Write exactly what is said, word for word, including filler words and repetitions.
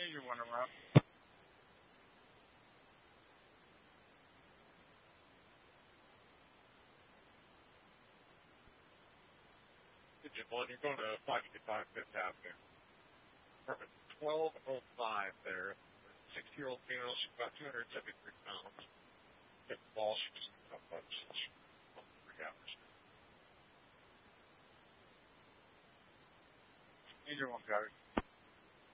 Major one around. Digit one, you're going to five fifty-five Fifth Avenue. Apartment twelve oh five there. sixty-year-old female, she's about two hundred seventy-three pounds. Hit the ball, she just got punched. Three hours. Major one, guys.